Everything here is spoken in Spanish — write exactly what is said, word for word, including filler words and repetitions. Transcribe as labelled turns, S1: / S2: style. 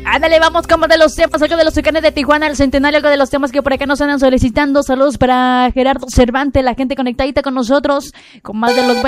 S1: Ándale, vamos con más de los temas, algo de los Tucanes de Tijuana, el centenario, algo de los temas que por acá nos andan solicitando. Saludos para Gerardo Cervantes, la gente conectadita con nosotros, con más de los